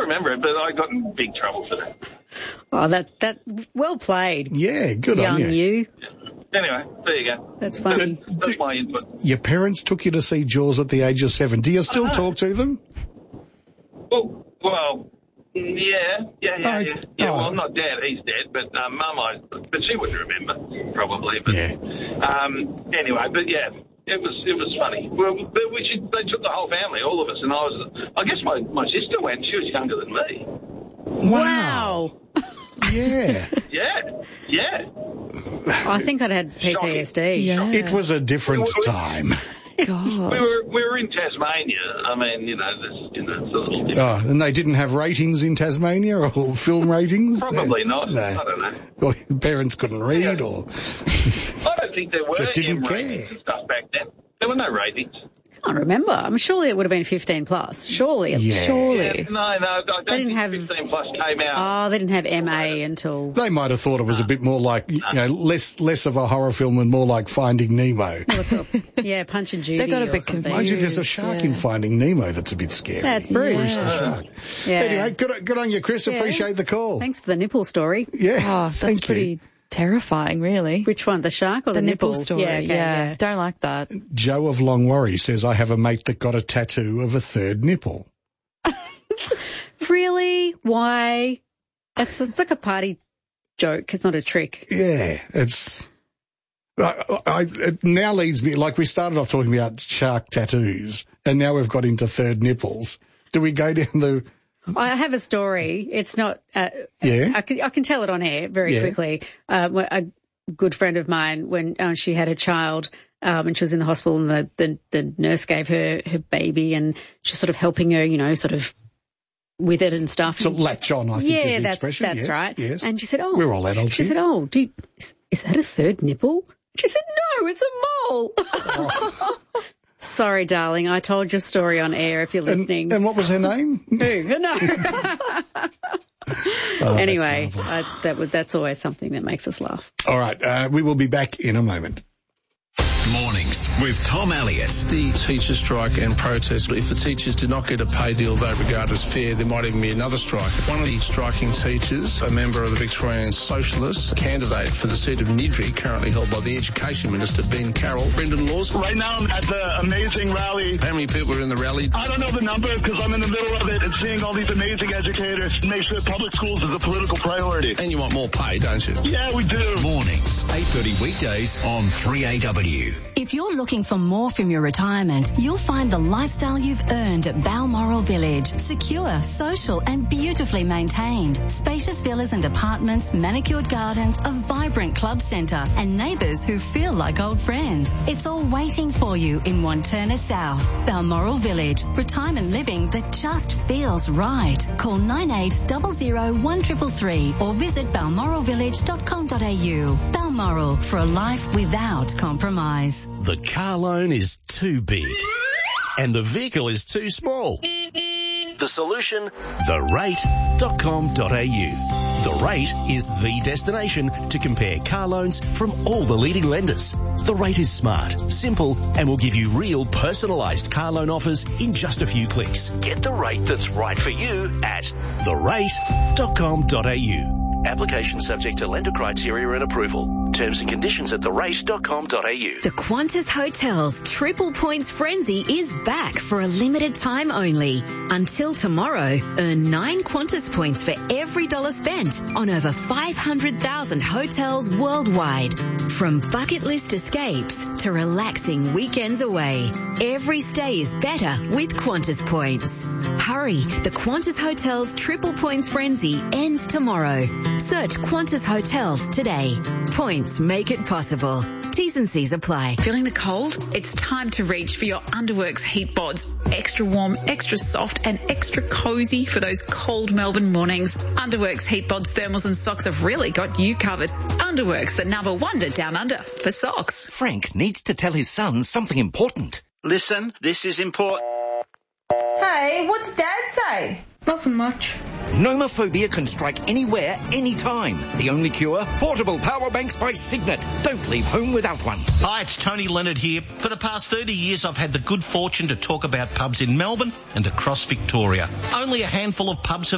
remember it, but I got in big trouble for that. Oh, that well played. Yeah, good on Young you. you. Anyway, there you go. That's funny. That's my input. Your parents took you to see Jaws at the age of 7. Do you still talk to them? Well, yeah. Oh. Well, not Dad, he's dead, but Mum, but she wouldn't remember, probably. But, Yeah. Anyway, but yeah, it was funny. Well, they took the whole family, all of us, and I guess my sister went. She was younger than me. Wow. Yeah. Yeah. I think I'd had PTSD. Yeah. It was a different time. God. We were in Tasmania. I mean, it's a little different. Oh, and they didn't have ratings in Tasmania or film ratings? Probably not. No. I don't know. Or your parents couldn't read or... I don't think there were Just didn't care. ratings and stuff back then. There were no ratings. I can't remember. I'm surely it would have been 15 plus. Surely. Yeah. Surely. No, I don't didn't think have- 15 plus came out. Oh, they didn't have MA until... They might have thought it was a bit more like, less of a horror film and more like Finding Nemo. Yeah, Punch and Judy. They got a or bit something. confused. Mind you, there's a shark in Finding Nemo that's a bit scary. That's Bruce. Bruce the shark. Yeah. Anyway, good on you, Chris. Yeah. Appreciate the call. Thanks for the nipple story. Yeah, Oh, that's thank pretty you. terrifying, really. Which one, the shark or the nipple nipple? story. Yeah, okay, yeah. Don't like that. Joe of Longwarry says, I have a mate that got a tattoo of a third nipple. Really? Why? It's like a party joke. It's not a trick. Yeah, it's... it now leads me, like we started off talking about shark tattoos, and now we've got into third nipples. Do we go down the... I have a story. It's not... Yeah? I can tell it on air very quickly. A good friend of mine, when she had a child and she was in the hospital and the nurse gave her baby and she's sort of helping her, sort of with it and stuff. So latch on, I think, is the expression. That's yes, right. Yes. And she said, oh... We're all adults She here. said, is that a third nipple? She said, no, it's a mole. Oh. Sorry, darling. I told your story on air if you're listening. And what was her name? Who? No. Anyway, that's marvellous. that's always something that makes us laugh. All right, we will be back in a moment. Mornings with Tom Elliott. The teacher strike and protest. If the teachers do not get a pay deal they regard as fair, there might even be another strike. One of the striking teachers, a member of the Victorian Socialists, candidate for the seat of Nidri, currently held by the Education Minister, Ben Carroll. Brendan Laws. Right now I'm at the amazing rally. How many people are in the rally? I don't know the number because I'm in the middle of it and seeing all these amazing educators make sure public schools is a political priority. And you want more pay, don't you? Yeah, we do. Mornings, 8:30 weekdays on 3AW. If you're looking for more from your retirement, you'll find the lifestyle you've earned at Balmoral Village. Secure, social and beautifully maintained. Spacious villas and apartments, manicured gardens, a vibrant club centre and neighbours who feel like old friends. It's all waiting for you in Wantirna South. Balmoral Village. Retirement living that just feels right. Call 98001333 or visit balmoralvillage.com.au. Balmoral, for a life without compromise. The car loan is too big and the vehicle is too small. The solution? therate.com.au. The Rate is the destination to compare car loans from all the leading lenders. The Rate is smart, simple, and will give you real personalised car loan offers in just a few clicks. Get the rate that's right for you at therate.com.au. Application subject to lender criteria and approval. Terms and conditions at therate.com.au. The Qantas Hotels Triple Points Frenzy is back for a limited time only. Until tomorrow, earn 9 Qantas points for every dollar spent on over 500,000 hotels worldwide. From bucket list escapes to relaxing weekends away, every stay is better with Qantas points. Hurry, the Qantas Hotels Triple Points Frenzy ends tomorrow. Search Qantas Hotels today. Points make it possible. T's and C's apply. Feeling the cold? It's time to reach for your Underworks heat bods. Extra warm, extra soft and extra cozy for those cold Melbourne mornings. Underworks heat bods, thermals and socks have really got you covered. Underworks, the number wonder down under for socks. Frank needs to tell his son something important. Listen, this is important. Hey, what's Dad say? Nothing much. Nomophobia can strike anywhere, anytime. The only cure? Portable power banks by Signet. Don't leave home without one. Hi, it's Tony Leonard here. For the past 30 years, I've had the good fortune to talk about pubs in Melbourne and across Victoria. Only a handful of pubs have